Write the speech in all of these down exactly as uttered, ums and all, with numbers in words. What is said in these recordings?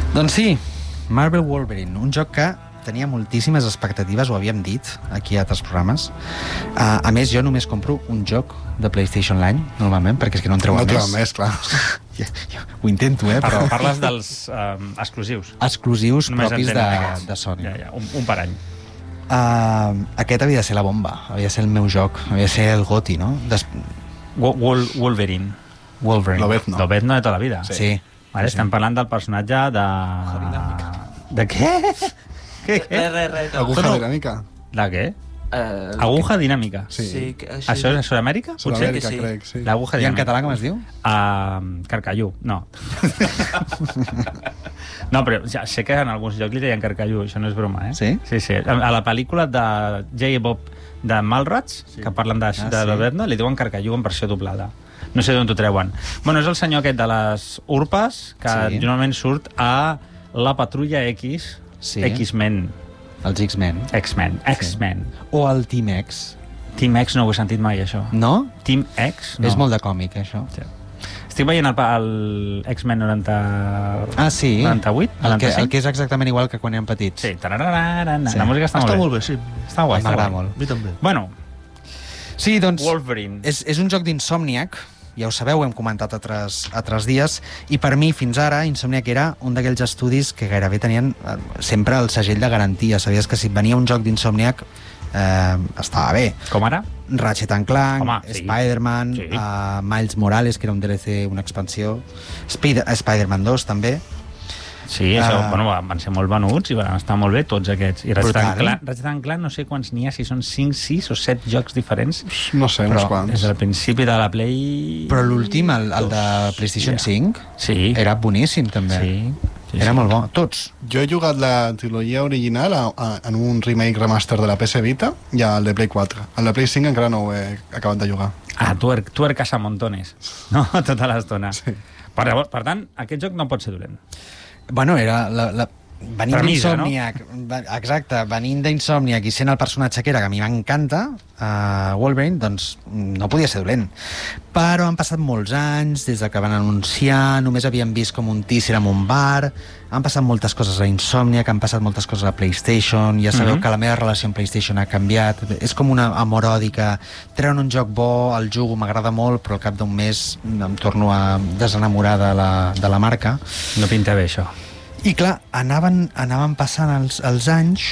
Doncs sí, Marvel Wolverine, un joc que tenia moltíssimes expectatives, ho havíem dit aquí a altres programes. Uh, a més, jo només compro un joc de PlayStation l'any, normalment, perquè és que no en treuen no més. No treuen més, clar. Ja, ja, ho intento, eh, però... Parles dels um, exclusius. Exclusius només propis de, de Sony. Ja, ja, un, un per any. Uh, aquest havia de ser la bomba, havia de ser el meu joc, havia de ser el GOTY, no? Des... Wol Wolverine. Wolverine. Lobezno. Lobezno de tota la vida. Sí. sí. Vale, sí. Estem parlant del personatge de... Dinàmica. De què? Què, què? Re, re, re. Aguja no. dinàmica. De què? Uh, Aguja dinàmica. Sí. sí que, així... Això és a Sud-amèrica? Sud-amèrica, que sí. crec, sí. L'aguja I en dinàmica. català com es diu? Uh, Carcallú, no. No, però ja, sé que en alguns llocs li deien Carcallú, això no és broma, eh? Sí? Sí, sí. A, a la pel·lícula de J. Bob de Mallrats, sí. que parlen de, Ah, de sí. Lobezno, li diuen Carcallú en versió doblada. No sé d'on t'ho treuen. Bueno, és el senyor aquest de les urpes, que Sí. normalment surt a la Patrulla X, Sí. X-Men. Els X-Men. X-Men. X-Men. O el Team X. Team X no ho he sentit mai, això. No? Team X? No. És molt de còmic, això. Sí. Estic veient el, el X-Men noranta... Ah, sí? noranta-vuit? El que, noranta-cinc? el que és exactament igual que quan érem petits. Sí. Tarararana. Sí. La música està, Està molt molt bé. bé, sí. Està guai, està M'agrada guai. molt. A mi també. Bueno, Sí, doncs... Wolverine. És, és un joc d'Insomniac, ja ho sabeu, ho hem comentat altres, altres dies, i per mi, fins ara, Insomniac era un d'aquells estudis que gairebé tenien eh, sempre el segell de garantia. Sabies que si venia un joc d'Insomniac eh, estava bé. Com ara? Ratchet and Clank, Home, sí. Spider-Man, Sí. uh, Miles Morales, que era un D L C, una expansió, Spider- Spider-Man dos, també. Sí, això, Ah. bueno, van ser molt venuts i van estar molt bé tots aquests. I Ratchet and Brutal. Clank, Ratchet and Clank no sé quants n'hi ha, si són cinc, sis o set jocs diferents. No sé, Però uns quants. Des del principi de la Play... Però l'últim, el, el de PlayStation Ja. cinc, Sí. era boníssim, també. Sí. sí Era sí. molt bo. Tots. Jo he jugat la trilogia original a, a, en un remake remaster de la P S Vita i el de Play quatre. El de Play cinc encara no ho he acabat de jugar. Ah, tuer, tuercas a montones. No? Tota l'estona. Sí. Per, per tant, aquest joc no pot ser dolent. Bueno, era la, la, venint Premissa, d'Insomniac, no? Exacte, venint d'Insomniac i sent el personatge que era, que a mi m'encanta, uh, Wolverine, doncs no podia ser dolent. Però han passat molts anys des de que van anunciar, només havíem vist com un teaser en un bar, han passat moltes coses a Insomniac, han passat moltes coses a PlayStation, ja sabeu Mhm. que la meva relació amb PlayStation ha canviat, és com una amoròdica, treuen un joc bo, el jugo, m'agrada molt, però al cap d'un mes em torno a desenamorar de la, de la marca. No pinta bé, això. I clar, anaven, anaven passant els, els anys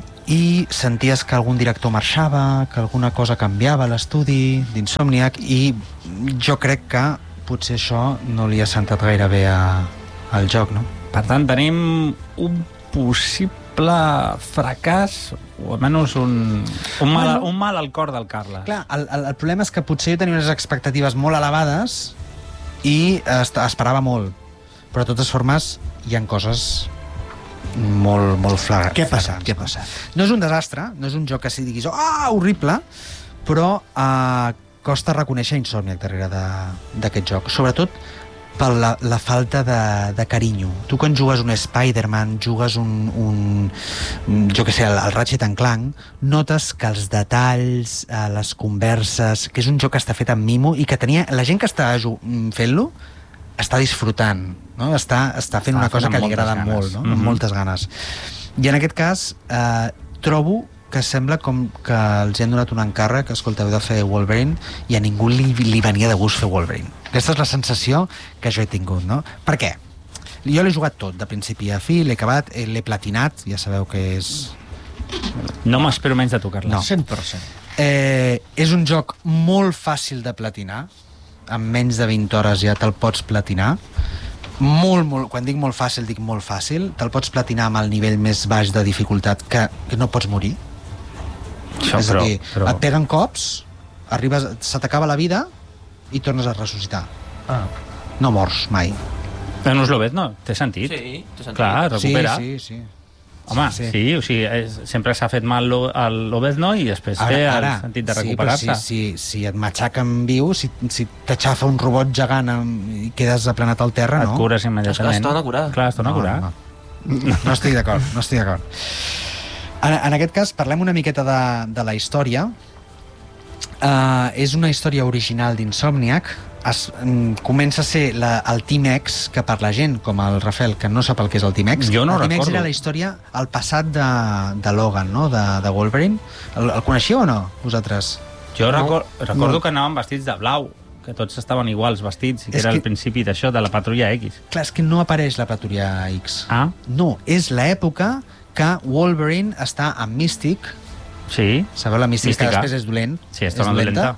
i senties que algun director marxava, que alguna cosa canviava a l'estudi d'Insomniac, i jo crec que potser això no li ha sentat gaire bé a, al joc, no? Per tant, tenim un possible fracàs, o almenys un, un, mal, Bueno. un mal al cor del Carles. Clar, el, el, el problema és que potser jo tenia unes expectatives molt elevades i est esperava molt, però de totes formes hi ha coses molt, molt flagrants. Què ha passat? Què ha passat? No és un desastre, no és un joc que si diguis ah, horrible, però eh, costa reconèixer Insomniac darrere de- d'aquest joc, sobretot per la, la falta de, de carinyo. Tu quan jugues un Spider-Man, jugues un, un jo què sé, el, el Ratchet and Clank, notes que els detalls, eh, les converses, que és un joc que està fet amb mimo i que tenia, la gent que està ju- fent-lo està disfrutant, no? està, està fent Està una fent cosa amb que li moltes agrada ganes. molt, no? Mhm. amb moltes ganes. I en aquest cas eh, trobo que sembla com que els hi han donat un encàrrec, escolteu, de fer Wolverine, i a ningú li, li venia de gust fer Wolverine. Aquesta és la sensació que jo he tingut, no? Per què? Jo l'he jugat tot, de principi a fi, l'he acabat, eh, l'he platinat, ja sabeu que és... No m'espero menys de tocar-la. No. cent per cent. Eh, és un joc molt fàcil de platinar, en menys de vint hores ja te'l pots platinar, molt, molt, quan dic molt fàcil, dic molt fàcil, te'l pots platinar amb el nivell més baix de dificultat, que, que no pots morir. Això, és però, a dir, però... et peguen cops, arribes, se t'acaba la vida i tornes a ressuscitar. Ah. No mors mai. No us lo vet, no? Té sentit. Sí, té sentit. Clar, recupera. Sí, sí, sí. Home, sí, sí, o sigui, és, sempre s'ha fet mal lo- el l'Obezno i després té el sentit de recuperar-se. Sí, però si, si, si et matxaquen viu, si, si t'aixafa un robot gegant amb, i quedes aplanat al terra, Et no? cures immediatament. Es torna a curar. Clar, es torna a curar. No, no. no estic d'acord, no estic d'acord. En, en aquest cas, parlem una miqueta de, de la història. Uh, és una història original d'Insomniac, es, mm, comença a ser la, el Team X, que per la gent, com el Rafael, que no sap el que és el Team X, Jo no el Team X recordo. era la història, el passat de, de Logan, no? de, de Wolverine. El, el coneixíeu o no, vosaltres? Jo No, recor recordo no. que anaven vestits de blau, que tots estaven iguals vestits, i que És era que- el principi d'això, de la Patrulla X. Clar, és que no apareix la Patrulla X. Ah, No, és l'època que Wolverine està amb Mystic, sí. sabeu la Mystic, que Mística. després és dolent, Sí, és està una dolenta.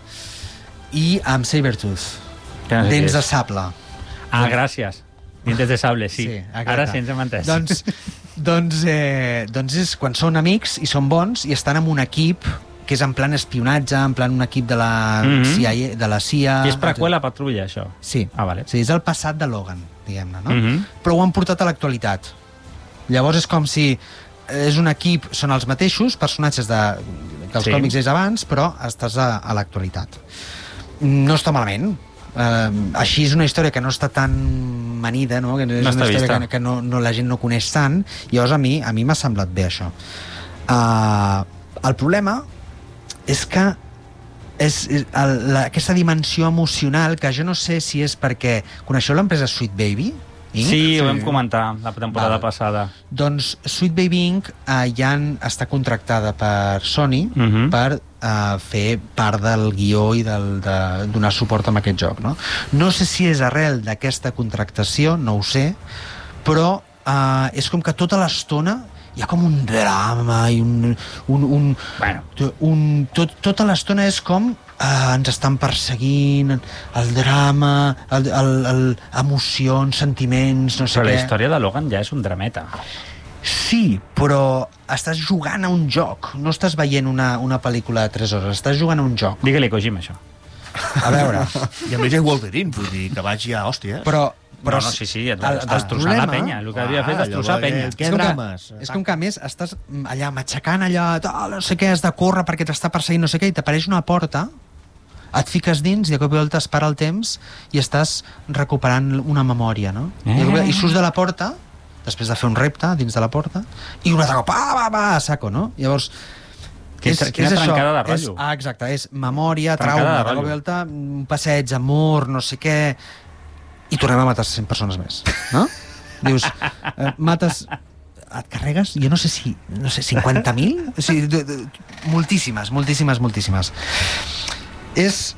i amb Sabretooth, Que no sé què dents és. de sable. Ah, gràcies. Dientes de sable, sí. Sí, exacte. Ara sí ens hem entès. Doncs, doncs, eh, doncs és quan són amics i són bons i estan en un equip que és en plan espionatge, en plan un equip de la, Mhm. C I A, de la C I A... I és preqüela Patrulla, això. Sí. Ah, vale. Sí, és el passat de Logan, diguem-ne, no? Mhm. Però ho han portat a l'actualitat. Llavors és com si és un equip, són els mateixos personatges de, dels Sí. còmics és abans, però estàs a, a l'actualitat. No està malament. Uh, així és una història que no està tan manida, no? Que és No una està història vista. que, que no, no, la gent no coneix tant, i llavors a mi a mi m'ha semblat bé això. Uh, el problema és que és, és el, la, aquesta dimensió emocional, que jo no sé si és perquè... Coneixeu l'empresa Sweet Baby? Inc? Sí, ho Sí. vam comentar la temporada Val. passada. Doncs Sweet Baby Inc eh, ja han, està contractada per Sony Mhm. per eh, fer part del guió i del, de donar suport a aquest joc. No? no sé si és arrel d'aquesta contractació, no ho sé, però eh, és com que tota l'estona hi ha com un drama i un... un, un, Bueno. un tot, tota l'estona és com eh, ens estan perseguint, el drama, el, el, el, emocions, sentiments, no sé Però la què. història de Logan ja és un drameta. Sí, però estàs jugant a un joc, no estàs veient una, una pel·lícula de tres hores, estàs jugant a un joc. Digue-li Kojima, això. A veure, I a més hi ha Wolverine, vull dir que vagi a hòsties. però... però no, no, sí, sí, el- el, el destrossar la problema- penya. El que havia de fer és destrossar llavors, penya. eh, Què és com que- drames? És com que, a més, estàs allà matxacant allà, tal, no sé què, has de córrer perquè t'està perseguint, no sé què, i t'apareix una porta, et fiques dins i de cop i volta es para el temps i estàs recuperant una memòria, no? Eh. I, de cop- I surts de la porta, després de fer un repte dins de la porta, i un altre cop, va, va, va, a saco, no? Llavors, Quina- quina trencada de rotllo. És, ah, exacte, és memòria, Trencada trauma, de de cop i rotllo. volta, un passeig, amor, no sé què, i tornem a matar cent persones més, no? Dius, eh, mates... Et carregues, jo no sé si... No sé, cinquanta mil? O sigui, de, de, moltíssimes, moltíssimes, moltíssimes. És...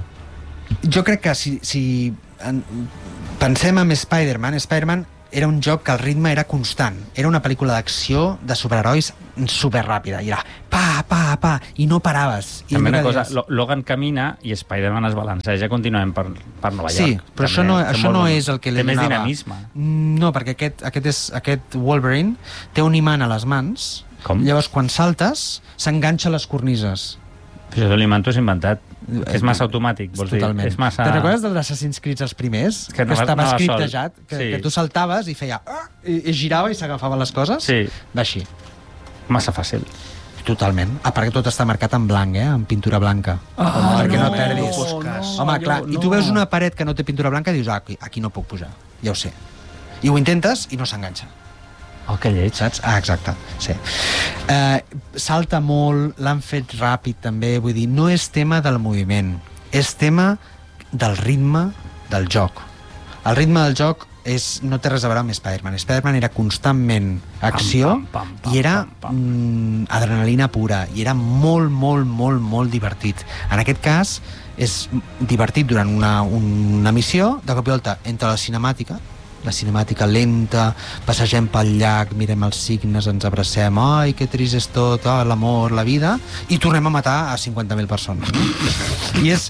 Jo crec que si, si en, pensem en Spider-Man, Spider-Man era un joc que el ritme era constant. Era una pel·lícula d'acció de superherois superràpida. I era pa, pa, pa, i no paraves. I També allò una que cosa, deies- Lo- Logan camina i Spider-Man es balanceja contínuament per, per Nova Sí, York. però També això no, té això molt no bon- és el que li Té més donava. dinamisme. No, perquè aquest, aquest, és, aquest Wolverine té un imant a les mans. Com? Llavors, quan saltes, s'enganxa a les cornises. Però això l'imant és inventat. És massa automàtic, vols dir? Totalment. És massa... Te'n recordes dels Assassin's Creed els primers? Que anava- estava anava sol. scriptejat, que, Sí. que tu saltaves i feia... "Ah", I, i girava i s'agafaven les coses? Sí. Va així. Massa fàcil. Totalment. Ah, perquè tot està marcat en blanc, eh? En pintura blanca. Ah, perquè no, no, perdis. no fos cas. Home, jo clar, i tu no. veus una paret que no té pintura blanca i dius, ah, aquí, aquí no puc pujar. Ja ho sé. I ho intentes i no s'enganxa. Oh, que lleig. Saps? Ah, exacte, sí. Eh, salta molt, l'han fet ràpid també, vull dir, no és tema del moviment, és tema del ritme del joc. El ritme del joc és, no té res a veure amb Spider-Man. Spider-Man era constantment acció Pam, pam, pam, i era pam, pam. mm, adrenalina pura, i era molt, molt, molt, molt divertit. En aquest cas, és divertit durant una, una missió, de cop i volta entra la cinemàtica, la cinemàtica lenta, passegem pel llac, mirem els signes, ens abracem, ai, que trist és tot, oh, l'amor, la vida, i tornem a matar a cinquanta mil persones. I és...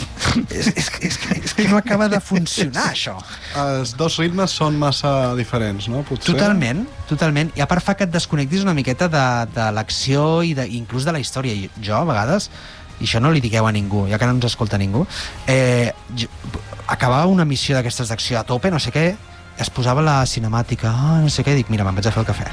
És, és, és, que- és que no acaba de funcionar, això. Els dos ritmes són massa diferents, no? Potser. Totalment, totalment. I a part fa que et desconnectis una miqueta de, de l'acció i de, inclús de la història. I jo, a vegades, i això no li digueu a ningú, ja que no ens escolta ningú, eh, jo, acabava una missió d'aquestes d'acció a tope, no sé què, es posava la cinemàtica, ah, no sé què, dic, mira, me'n vaig a fer el cafè.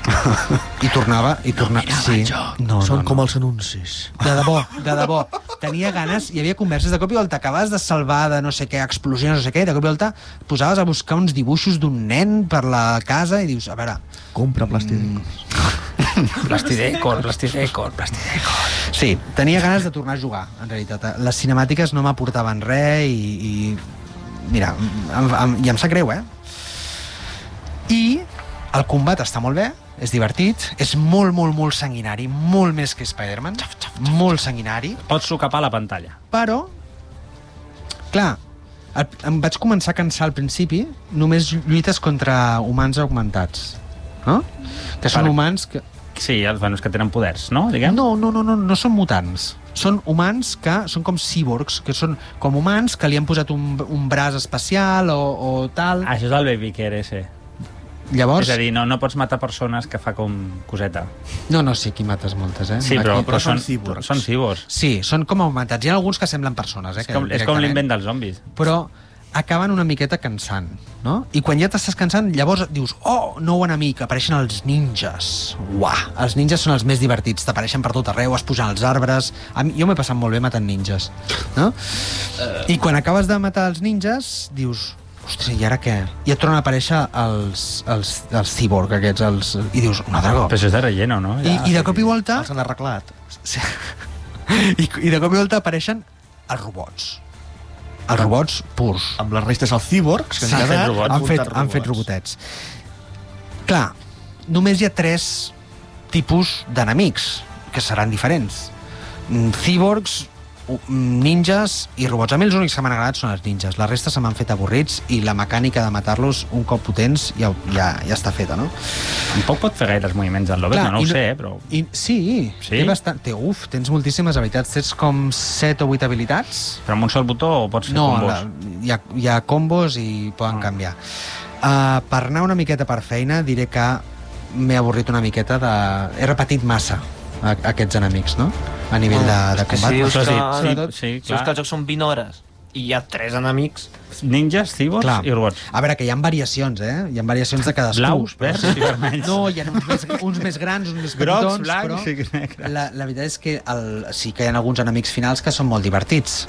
I tornava, i tornava... No, sí. No, Són no, com no. els anuncis. De debò, de debò. Tenia ganes, hi havia converses de cop i volta, acabaves de salvar de no sé què, explosions, no sé què, i de cop i volta posaves a buscar uns dibuixos d'un nen per la casa i dius, a veure... Compra plàstic. Plastidecor, plastidecor, plastidecor. Sí, tenia ganes de tornar a jugar, en realitat. Les cinemàtiques no m'aportaven res i, i mira, em, em, i em sap greu, eh? I el combat està molt bé, és divertit, és molt, molt, molt sanguinari, molt més que Spider-Man, molt sanguinari, Pots socapar la pantalla. però, clar, el- em vaig començar a cansar al principi, només lluites contra humans augmentats, no? Que són Vale. humans que... Sí, els bueno, que tenen poders, no? Diguem? No, no, no, no, no són mutants. Són humans que són com cyborgs, que són com humans que li han posat un, un braç especial o, o tal. Això és el baby care, ese. Llavors... És a dir, no, no pots matar persones que fa com coseta. No, no, sí, aquí mates moltes, eh? Sí, però, Aquí- però són, són cíborgs. són cíborgs. Sí, són com augmentats. Hi ha alguns que semblen persones, eh? És que com, és com directament. l'invent dels zombis. Però acaben una miqueta cansant, no? I quan ja t'estàs cansant, llavors dius, oh, nou enemic, apareixen els ninjas. Uah, els ninjas són els més divertits, t'apareixen per tot arreu, es pugen als arbres... A mi, jo m'he passat molt bé matant ninjas, no? I quan acabes de matar els ninjas, dius, ostres, i ara què? I et tornen a aparèixer els, els, els cyborg aquests, els, i dius, un altre cop. Però això és de relleno, no? I, I de cop i volta... Els han arreglat. Sí. I, I de cop i volta apareixen els robots. Els robots purs. Amb les restes dels cíborgs que Sí, han han fet quedat... robots. Han fet, muntat han fet robotets. Clar, només hi ha tres tipus d'enemics, que seran diferents. Mm, Cyborgs, u- mm, ninjas i robots. A mi els únics que m'han agradat són els ninjas. La resta se m'han fet avorrits i la mecànica de matar-los un cop potents ja, ja, ja està feta, no? Tampoc pot fer gaires moviments en l'Obet, Clar, no, no i ho no- sé, eh, però... I, sí, Sí? Té bastant, té, uf, tens moltíssimes habilitats. Tens com set o vuit habilitats. Però amb un sol botó o pots fer No, combos? la, hi, ha, hi ha combos i poden Ah. canviar. Uh, per anar una miqueta per feina, diré que m'he avorrit una miqueta de... He repetit massa a, aquests enemics, no? A nivell de, de És que combat. si dius Això que, sí, sobretot- sí, si dius clar. que el joc són vint hores i hi ha tres enemics... Ninjas, cyborgs Clar. i robots. A veure, que hi ha variacions, eh? Hi ha variacions de cadascú. Blaus, però- verds i vermells. No, hi ha uns més, uns més grans, uns més Grocs, petitons, blancs i però negres. la, la veritat és que el, sí que hi ha alguns enemics finals que són molt divertits,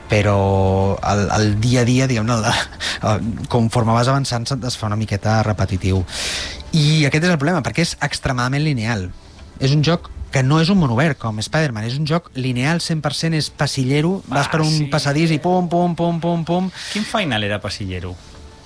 però el, el dia a dia, diguem-ne, el- conforme vas avançant se't es fa una miqueta repetitiu. I aquest és el problema, perquè és extremadament lineal. És un joc que no és un món obert, com Spider-Man, és un joc lineal, cent per cent, és passillero, vas Ah, per un sí. passadís i pum, pum, pum, pum, pum. Quin final era passillero?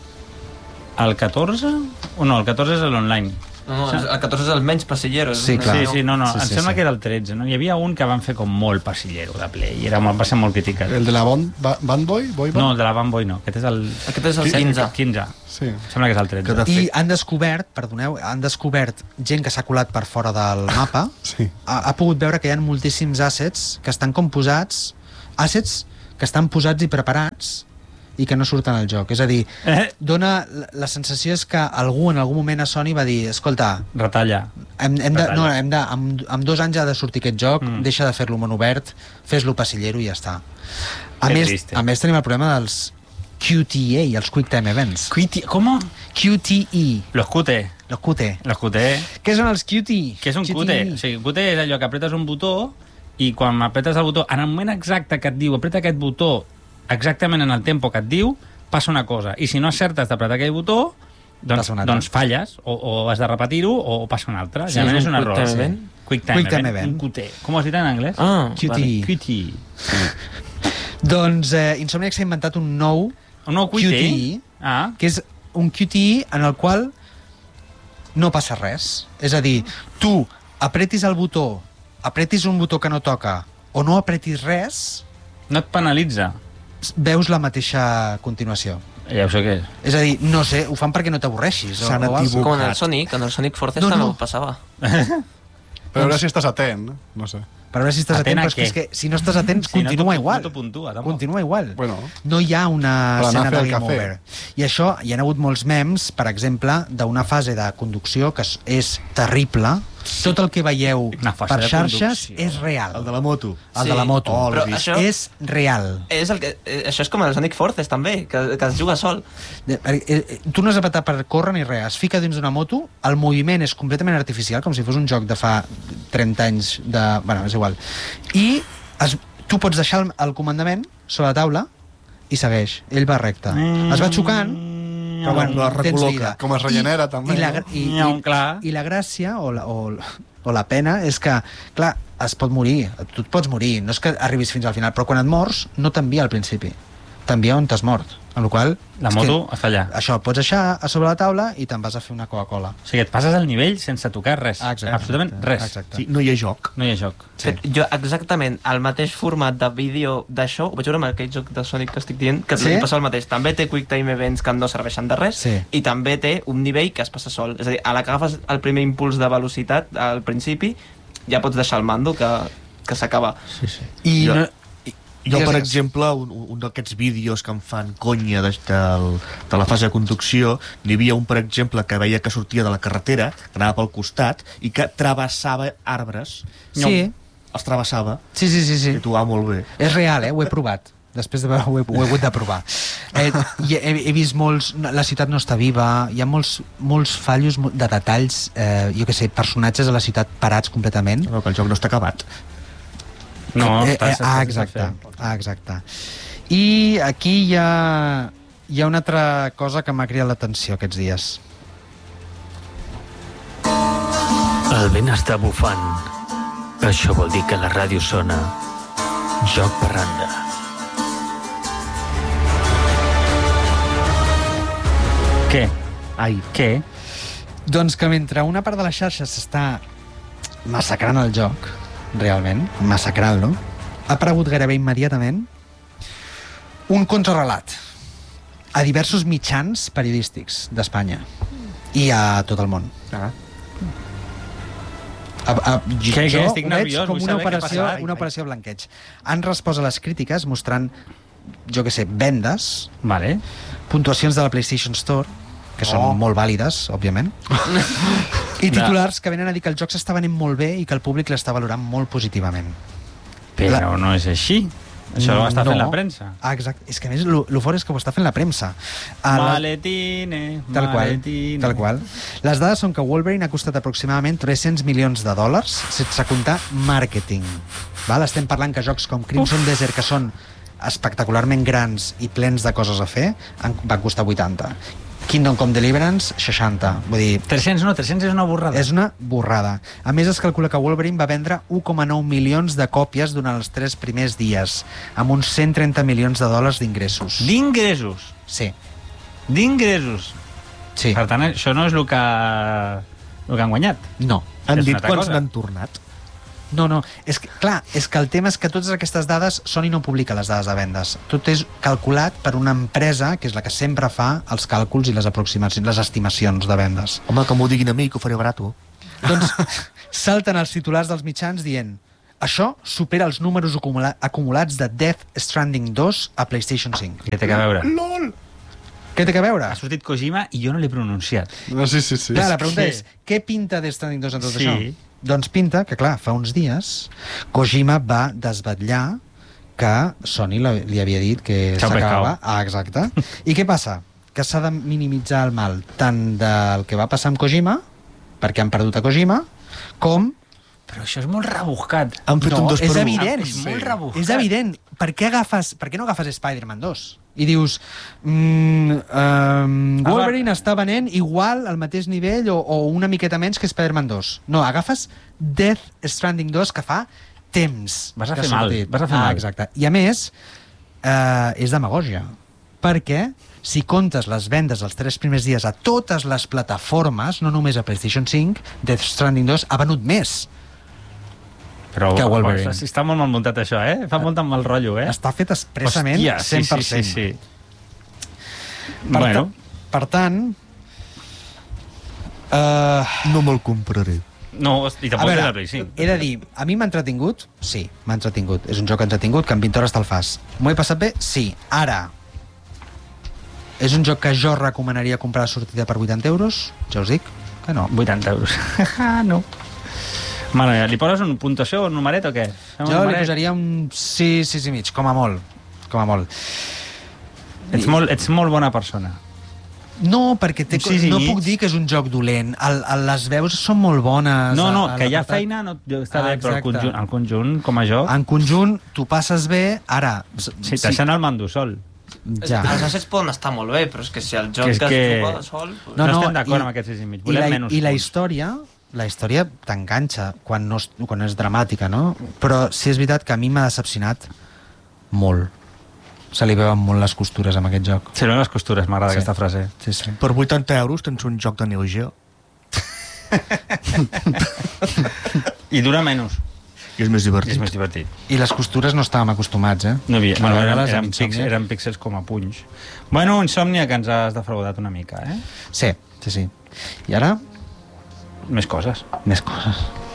El catorze? O no, el catorze és l'online. No, no, el catorze és el menys passillero. és Sí, una- clar. Sí, sí, no, no, Sí, em sí, sembla sí. que era el tretze, no? Hi havia un que van fer com molt passillero de Play, i era molt, va ser molt criticat. El de la Bond, ba, Bandboy? Boy No, Band? el de la Bamboy no, aquest és el... Aquest és el Sí, quinze. quinze. Sí. Em sembla que és el tretze. Que de- I han descobert, perdoneu, han descobert gent que s'ha colat per fora del mapa, Sí. ha, ha pogut veure que hi ha moltíssims assets que estan com posats, assets que estan posats i preparats i que no surten al joc. És a dir, Eh? dona, la, la sensació és que algú en algun moment a Sony va dir, escolta, Retalla. hem, hem de, Detall. no, hem de, amb, amb dos anys ha de sortir aquest joc, Mm. mm. deixa de fer-lo món obert, fes-lo passillero i ja està. A Que més, triste. a més tenim el problema dels Q T A, els Quick Time Events. Quiti... Com? Q T E, Los Q T. los Q T. Los Q T. Què són els Q T? Què és un Q T? E. O sigui, Q T és allò que apretes un botó i quan apretes el botó, en el moment exacte que et diu apreta aquest botó exactament en el tempo que et diu, passa una cosa. I si no acertes d'apretar aquell botó, doncs, Passa una altra. doncs falles, o, o has de repetir-ho o passa una altra. Sí, Generalment és és un un error. quick time Sí. event. Quick time, Quick time event. event. Un Q T. Com ho has dit en anglès? Ah, Q T E. vale. Q T. Doncs eh, Insomniac s'ha inventat un nou Un nou Q Q T? T E, Ah, que és un Q T E en el qual no passa res. És a dir, tu apretis el botó, apretis un botó que no toca o no apretis res, no et penalitza. veus la mateixa continuació. Ja ho sé què és. És a dir, no sé, ho fan perquè no t'avorreixis. o- S'han o algo. equivocat. Com en el Sonic, en el Sonic Forces No, també no. ho passava. Però a veure si estàs atent, no sé. Per veure si estàs Atent atent, a però és que, què? és que si no estàs atent, Sí, no continua t'ho- igual. no t'ho puntua, tampoc. Continua igual. Bueno. No hi ha una Per anar a escena fer de el game cafè. over. I això, hi ha hagut molts memes, per exemple, d'una fase de conducció que és, és terrible. Tot el que veieu Una fase per de xarxes conducció. és real. El de la moto. El Sí, de la moto. oh, l'he Però vist. això, És real. és el que, eh, això és com el Sonic Forces, també, que, que es juga sol. Eh, eh, Tu no has de patar per córrer ni res. Es fica dins d'una moto, el moviment és completament artificial, com si fos un joc de fa trenta anys de... Bueno, és igual. I es, tu pots deixar el, el comandament sobre la taula i segueix. Ell va recte. Es va xocant, però bueno, la tens recol·loca. vida. Com es regenera, I, també, I la, no? i, i, Nyau, clar. I la gràcia o la, o, o la pena és que, clar, es pot morir. Tu et pots morir. No és que arribis fins al final, però quan et mors no t'envia al principi. T'envia on t'has mort. En la qual, La és moto que, està allà. això, pots deixar a sobre la taula i te'n vas a fer una Coca-Cola. O sigui, et passes el nivell sense tocar res. Ah, exacte. Absolutament res. Exacte. Sí, no hi ha joc. No hi ha joc. Sí. Sí. Jo exactament el mateix format de vídeo d'això ho vaig veure amb aquell joc de Sonic que estic dient, que Sí? sí? passa el mateix. També té Quick Time Events que no serveixen de res Sí. i també té un nivell que es passa sol. És a dir, a la que agafes el primer impuls de velocitat al principi ja pots deixar el mando que, que s'acaba. Sí, sí. I Jo- no, Jo, per Digues, exemple, un, un d'aquests vídeos que em fan conya de, de, de la fase de conducció, n'hi havia un, per exemple, que veia que sortia de la carretera, que anava pel costat, i que travessava arbres. sí, Els travessava, sí, sí, sí, i sí. tu va molt bé. És real, eh? Ho he provat. Després de veure, ho he, ho he hagut de provar. Eh, i he, he vist molts... La ciutat no està viva, hi ha molts, molts fallos de detalls, eh, jo què sé, personatges a la ciutat parats completament. No, que el joc no està acabat. No, eh, estàs- eh, ah, estàs exacte, fent. ah, exacte. I aquí hi ha, hi ha una altra cosa que m'ha cridat l'atenció aquests dies. El vent està bufant. Això vol dir que la ràdio sona. Joc Parranda. Què? Ai, Què? Doncs que mentre una part de la xarxa s'està massacrant el joc, realment, massacrant-lo, ha aparegut gairebé immediatament un contrarelat a diversos mitjans periodístics d'Espanya i a tot el món. ah. A, a, Què, què? jo Estic ho veig nerviós, com vull una saber què operació, passarà. una operació blanqueig. Han respost a les crítiques mostrant, jo que sé, vendes, Vale. puntuacions de la PlayStation Store, que són Oh. molt vàlides, òbviament, i titulars que venen a dir que el joc s'està venent molt bé i que el públic l'està valorant molt positivament. Però no és així. Això ho està fent No. la premsa. Ah, exacte. És que a més, lo, lo fort és que ho està fent la premsa. A la- Maletine, Tal qual, maletine. tal qual. Les dades són que Wolverine ha costat aproximadament tres-cents milions de dòlars sense comptar màrqueting. Val? Estem parlant que jocs com Crimson Uf. Desert, que són espectacularment grans i plens de coses a fer, han, van costar vuitanta. Kingdom Come Deliverance, seixanta. Vull dir, tres-cents no, tres-cents és una borrada. és una borrada. A més, es calcula que Wolverine va vendre un coma nou milions de còpies durant els tres primers dies, amb uns cent trenta milions de dòlars d'ingressos. D'ingressos. Sí, D'ingressos. sí. Per tant, això no és el que, el que han guanyat. No. Han És dit una altra quants cosa. n'han tornat. No, no, és que, clar, és que el tema és que totes aquestes dades Sony no publica les dades de vendes. Tot és calculat per una empresa que és la que sempre fa els càlculs i les aproximacions, les estimacions de vendes. Home, que m'ho diguin a mi, que ho faré barato. Doncs salten els titulars dels mitjans dient això supera els números acumula acumulats de Death Stranding dos a PlayStation cinc. Què té a veure? LOL! Què té a veure? Ha sortit Kojima i jo no l'he pronunciat. No, sí, sí, sí. Clar, la pregunta que- és, què pinta Death Stranding dos en tot Sí. això? Doncs pinta que, clar, fa uns dies Kojima va desvetllar que Sony li li havia dit que Chao s'acabava. pescado. Ah, exacte. I què passa? Que s'ha de minimitzar el mal tant del que va passar amb Kojima, perquè han perdut a Kojima, com... Però això és molt rebuscat. Han fet No, un dos és per un. evident. És molt rebuscat. És evident. Per què, agafes, per què no agafes Spider-Man dos? I dius, mm, um, Wolverine està venent igual al mateix nivell o, o una miqueta menys que Spider-Man dos. No, agafes Death Stranding dos, que fa temps Vas a que fer ha mal, sortit. vas a fer ah, mal. Exacte. I a més, eh, és demagògia. Perquè si comptes les vendes els tres primers dies a totes les plataformes, no només a PlayStation cinc, Death Stranding dos ha venut més. Però Que Wolverine. ostres, està molt mal muntat això, eh? Fa molt mal rotllo, eh? Està fet expressament Hòstia, cent per cent. Sí, sí, sí, sí. Per, Bueno, ta per tant... Uh, No me'l compraré. no, i a tampoc és veure, de Play cinc. he de dir, a mi m'ha entretingut? Sí, m'ha entretingut. És un joc que ens ha tingut, que en vint hores te'l fas. M'ho he passat bé? Sí. Ara, és un joc que jo recomanaria comprar a sortida per vuitanta euros? Ja us dic que no. vuitanta euros. no. Mare, li poses una puntuació o un numeret o què? Fem un Jo li numeret? posaria un sis, sis i mig, com a molt. Com a molt. Ets molt, ets molt bona persona. No, perquè té, Un sis i no mig. puc dir que és un joc dolent. El, el, les veus són molt bones. No, no, a- a que hi ha l'apartat. feina, no, està Ah, bé, però el exacte. conjunt, el conjunt, com a joc, En conjunt, tu passes bé, ara... sí, deixant el mando sol. Ja. Els assets poden estar molt bé, però és que si el joc Que és que, que- es juga sol... Pues... No, No, no, estem d'acord i- amb aquests sis i mig. I Volem la, menys I la punts. història, la història t'enganxa quan, no, és- quan és dramàtica, no? Però sí és veritat que a mi m'ha decepcionat molt. Se li veuen molt les costures amb aquest joc. Se li veuen les costures, m'agrada Sí. aquesta frase. Sí, sí. Per vuitanta euros tens un joc de Neo Geo I dura menys. i és més I divertit. és més divertit. I les costures no estàvem acostumats, eh? No havia, A bueno, eren, vegades eren, amb pix, Insomniac- eren píxels com a punys. Bueno, Insomnia, que ens has defraudat una mica, eh? Sí, sí, sí. I ara, Més coses. més coses.